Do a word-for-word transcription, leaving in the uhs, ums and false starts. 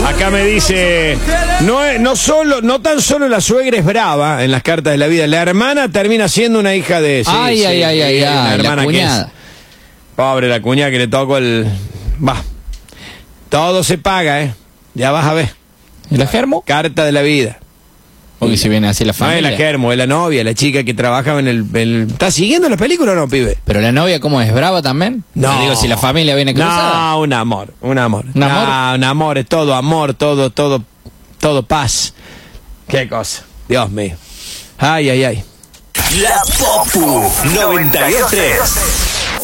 Acá me dice, no, es- no, solo, no tan solo la suegra es brava en las cartas de la vida, la hermana termina siendo una hija de... Sí, Ay, sí, ay, ay, sí, ay, una ay, la hermana que es- cuñada. Pobre la cuñada que le tocó el... Va, todo se paga, ¿eh? Ya vas a ver. ¿Y la germo? Carta de la vida. Porque si viene así la No es familia. la Germo, es la novia, la chica que trabajaba en el... el- ¿Estás siguiendo la película o no, pibe? Pero la novia, ¿cómo es? ¿Brava también? No. Digo, si la familia viene cruzada. No, un amor, un amor. ¿Un amor? No, un amor, es todo amor, todo, todo, todo paz. Qué cosa, Dios mío. Ay, ay, ay. La Popu noventa y tres.